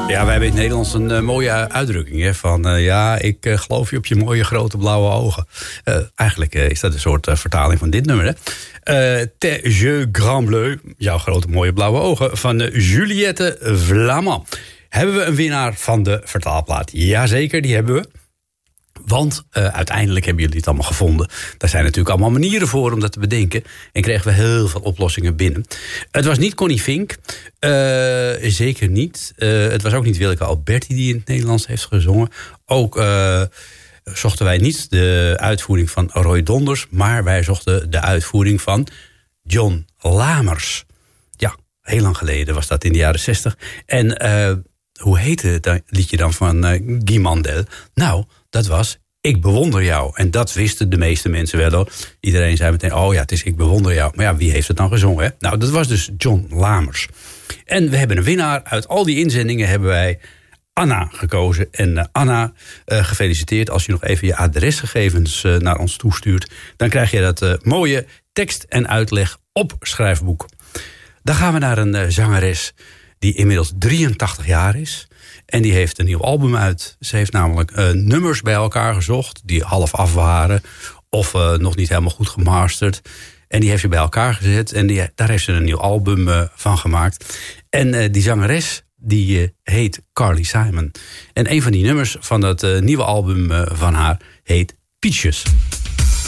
Ja, wij hebben in het Nederlands een mooie uitdrukking. Hè, van ik geloof je op je mooie grote blauwe ogen. Eigenlijk is dat een soort vertaling van dit nummer. Hè. Tes yeux grand bleu, jouw grote mooie blauwe ogen, van Juliette Vlamand. Hebben we een winnaar van de vertaalplaat? Jazeker, die hebben we. Want uiteindelijk hebben jullie het allemaal gevonden. Daar zijn natuurlijk allemaal manieren voor om dat te bedenken. En kregen we heel veel oplossingen binnen. Het was niet Connie Fink. Zeker niet. Het was ook niet Willeke Alberti die in het Nederlands heeft gezongen. Ook zochten wij niet de uitvoering van Roy Donders. Maar wij zochten de uitvoering van John Lamers. Ja, heel lang geleden was dat in de jaren 60. En hoe heette het liedje dan van Guy Mandel? Nou, dat was Ik bewonder jou. En dat wisten de meeste mensen wel hoor. Iedereen zei meteen, oh ja, het is Ik bewonder jou. Maar ja, wie heeft het dan gezongen? Hè? Nou, dat was dus John Lamers. En we hebben een winnaar. Uit al die inzendingen hebben wij Anna gekozen. En Anna, gefeliciteerd. Als je nog even je adresgegevens naar ons toestuurt, dan krijg je dat mooie tekst en uitleg op schrijfboek. Dan gaan we naar een zangeres die inmiddels 83 jaar is. En die heeft een nieuw album uit. Ze heeft namelijk nummers bij elkaar gezocht die half af waren of nog niet helemaal goed gemasterd. En die heeft ze bij elkaar gezet en daar heeft ze een nieuw album van gemaakt. En die zangeres die heet Carly Simon. En een van die nummers van dat nieuwe album van haar heet Peaches.